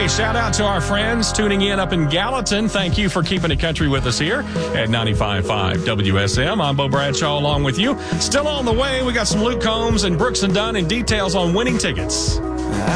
Hey, shout out to our friends tuning in up in Gallatin. Thank you for keeping it country with us here at 95.5 WSM. I'm Bo Bradshaw along with you. Still on the way, we got some Luke Combs and Brooks and Dunn and details on winning tickets.